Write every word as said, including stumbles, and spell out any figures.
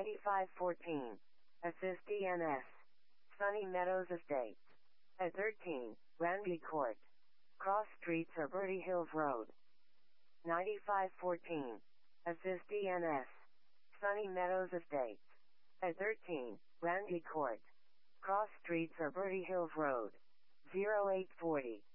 ninety-five fourteen. Assist D N S. Sunny Meadows Estates. At thirteen, Randy Court. Cross Streets or Bertie Hills Road. ninety-five fourteen. Assist D N S. Sunny Meadows Estates. At thirteen, Randy Court. Cross Streets or Bertie Hills Road. zero eight forty.